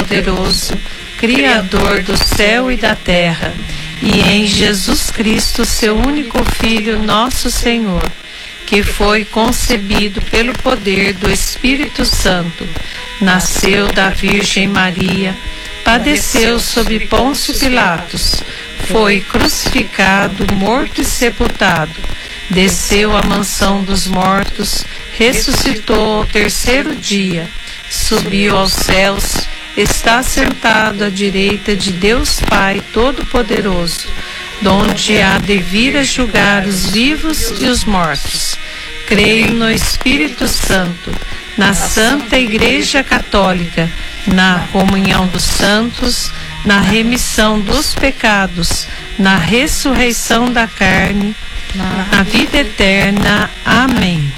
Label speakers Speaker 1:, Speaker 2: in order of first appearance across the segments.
Speaker 1: Todo-Poderoso, Criador do céu e da terra, e em Jesus Cristo, seu único Filho, nosso Senhor, que foi concebido pelo poder do Espírito Santo, nasceu da Virgem Maria, padeceu sob Pôncio Pilatos, foi crucificado, morto e sepultado, desceu à mansão dos mortos, ressuscitou ao terceiro dia, subiu aos céus, está sentado à direita de Deus Pai Todo-Poderoso, donde há de vir a julgar os vivos e os mortos. Creio no Espírito Santo, na Santa Igreja Católica, na comunhão dos santos, na remissão dos pecados, na ressurreição da carne, na vida eterna. Amém.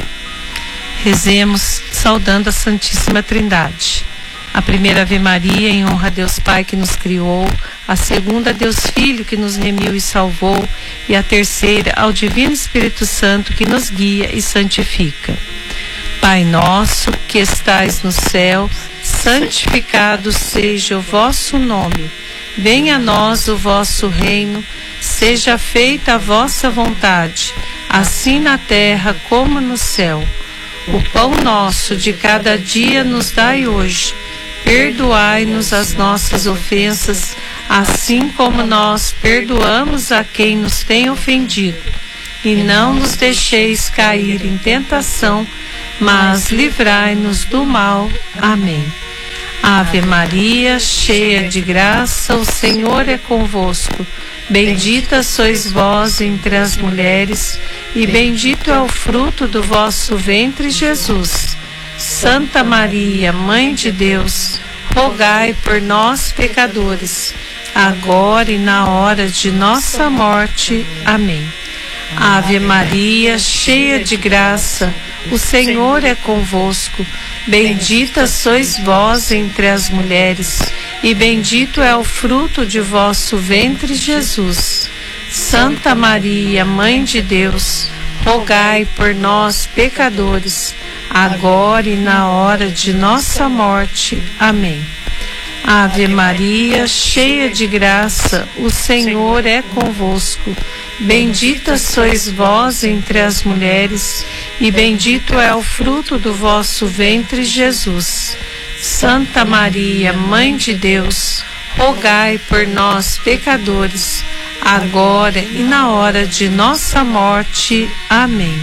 Speaker 1: Rezemos saudando a Santíssima Trindade. A primeira Ave Maria em honra a Deus Pai que nos criou, a segunda a Deus Filho que nos remiu e salvou, e a terceira ao Divino Espírito Santo que nos guia e santifica. Pai nosso que estais no céu, santificado seja o vosso nome. Venha a nós o vosso reino, seja feita a vossa vontade, assim na terra como no céu. O pão nosso de cada dia nos dai hoje. Perdoai-nos as nossas ofensas, assim como nós perdoamos a quem nos tem ofendido. E não nos deixeis cair em tentação, mas livrai-nos do mal. Amém. Ave Maria, cheia de graça, o Senhor é convosco. Bendita sois vós entre as mulheres, e bendito é o fruto do vosso ventre, Jesus. Santa Maria, Mãe de Deus, rogai por nós, pecadores, agora e na hora de nossa morte. Amém. Ave Maria, cheia de graça, o Senhor é convosco. Bendita sois vós entre as mulheres, e bendito é o fruto de vosso ventre, Jesus. Santa Maria, Mãe de Deus, rogai por nós, pecadores, agora e na hora de nossa morte. Amém. Ave Maria, cheia de graça, o Senhor é convosco. Bendita sois vós entre as mulheres, e bendito é o fruto do vosso ventre, Jesus. Santa Maria, Mãe de Deus, rogai por nós, pecadores, agora e na hora de nossa morte. Amém.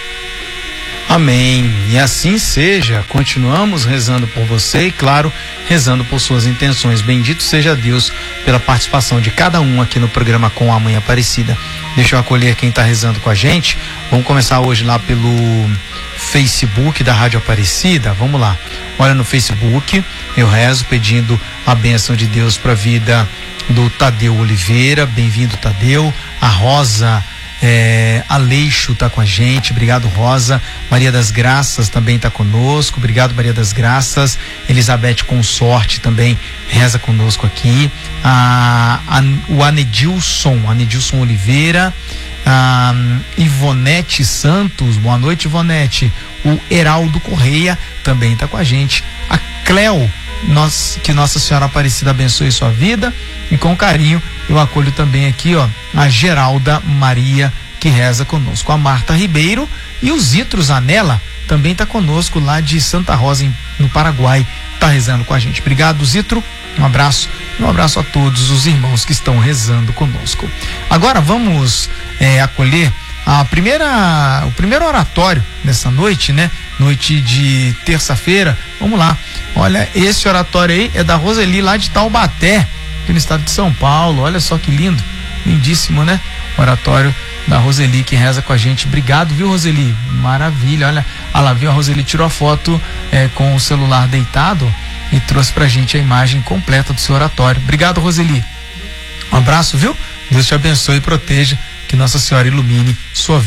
Speaker 2: Amém. E assim seja. Continuamos rezando por você e, claro, rezando por suas intenções. Bendito seja Deus pela participação de cada um aqui no programa Com a Mãe Aparecida. Deixa eu acolher quem está rezando com a gente. Vamos começar hoje lá pelo Facebook da Rádio Aparecida. Vamos lá. Olha, no Facebook eu rezo pedindo a bênção de Deus para a vida do Tadeu Oliveira. Bem-vindo, Tadeu. A Rosa Aleixo tá com a gente, obrigado, Rosa. Maria das Graças também tá conosco, obrigado, Maria das Graças. Elizabeth Consorte também reza conosco aqui. O Anedilson Oliveira, Ivonete Santos, boa noite, Ivonete. O Heraldo Correia também tá com a gente. A Cleo, que Nossa Senhora Aparecida abençoe sua vida, e com carinho eu acolho também aqui, ó, a Geralda Maria, que reza conosco. A Marta Ribeiro e o Zitro Zanella também tá conosco lá de Santa Rosa, no Paraguai, tá rezando com a gente. Obrigado, Zitro, um abraço a todos os irmãos que estão rezando conosco. Agora vamos acolher o primeiro oratório dessa noite, né? Noite de terça-feira. Vamos lá. Olha, esse oratório aí é da Roseli lá de Taubaté, aqui no estado de São Paulo. Olha só que lindo, lindíssimo, né? Oratório da Roseli, que reza com a gente. Obrigado, viu, Roseli? Maravilha. Olha lá, viu? A Roseli tirou a foto com o celular deitado e trouxe pra gente a imagem completa do seu oratório. Obrigado, Roseli. Um abraço, viu? Deus te abençoe e proteja, que Nossa Senhora ilumine sua vida.